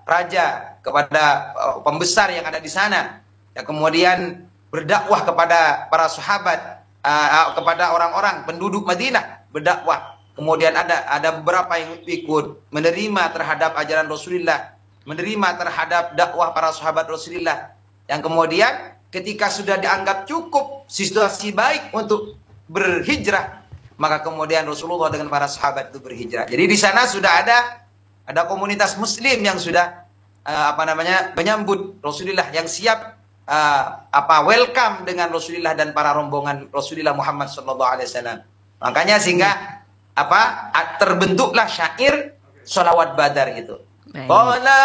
raja, kepada pembesar yang ada di sana. Ya, kemudian berdakwah kepada para sahabat, kepada orang-orang penduduk Madinah, berdakwah. Kemudian ada beberapa yang ikut menerima terhadap ajaran Rasulullah, menerima terhadap dakwah para sahabat Rasulullah. Yang kemudian ketika sudah dianggap cukup situasi baik untuk berhijrah, maka kemudian Rasulullah dengan para sahabat itu berhijrah. Jadi di sana sudah ada komunitas Muslim yang sudah menyambut Rasulullah, yang siap welcome dengan Rasulullah dan para rombongan Rasulullah Muhammad SAW. Makanya sehingga terbentuklah syair sholawat Badar itu.